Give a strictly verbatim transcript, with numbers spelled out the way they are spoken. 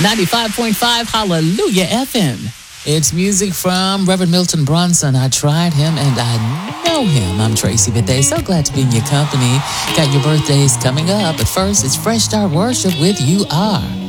ninety-five point five Hallelujah F M. It's music from Reverend Milton Brunson. I tried him and I know him. I'm Tracy Bidet. So glad to be in your company. Got your birthdays coming up. But first, it's Fresh Start Worship with You Are.